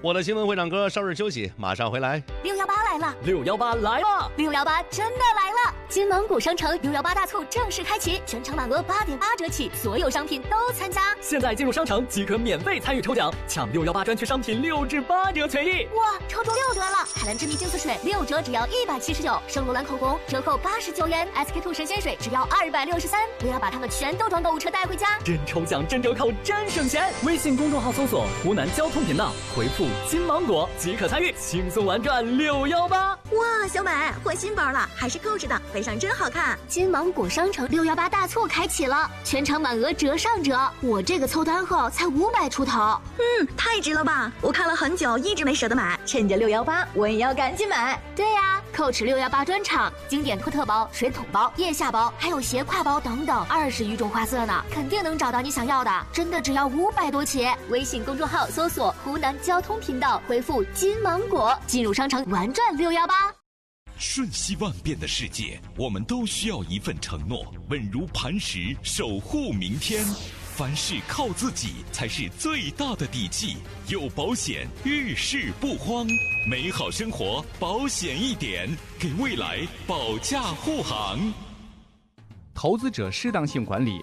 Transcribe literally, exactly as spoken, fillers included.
我的新闻会长哥稍事休息，马上回来。 六幺八来了， 六幺八来了， 六幺八真的来了！金芒果商城六幺八大促正式开启，全场满额八点八折起，所有商品都参加。 现在进入商城即可免费参与抽奖，抢六幺八专区商品六至八折权益。 哇，抽中六得了！海蓝之谜净色水六折只要一百七十九，圣罗兰口红折扣八十九元 ，S K two 神仙水只要二百六十三。不要把它们全都装购物车带回家， 真抽奖真折扣真省钱！微信公众号搜索湖南交通频道，回复金芒果即可参与，轻松玩转六幺八。 哇，小美换新包了，还是购置的，背上真好看。 金芒果商城六幺八大促开启了，全场满额折上折。我这个凑单后才五百出头， 嗯，太值了吧！我看了很久，一直没舍得买，趁着六幺八，我也要赶紧买。 对呀、啊，蔻驰六幺八专场，经典托特包、水桶包、腋下包，还有斜挎包等等，二十余种花色呢，肯定能找到你想要的。真的只要五百多起。微信公众号搜索湖南交通频道，回复金芒果，进入商城玩转六幺八。 瞬息万变的世界，我们都需要一份承诺，稳如磐石，守护明天。凡事靠自己才是最大的底气，有保险，遇事不慌，美好生活保险一点，给未来保驾护航。 投资者适当性管理。